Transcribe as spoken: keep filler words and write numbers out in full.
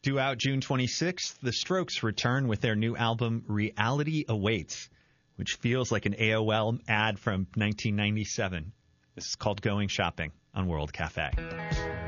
Due out June twenty-sixth, The Strokes return with their new album, Reality Awaits, which feels like an A O L ad from nineteen ninety-seven. This is called Going Shopping on World Cafe.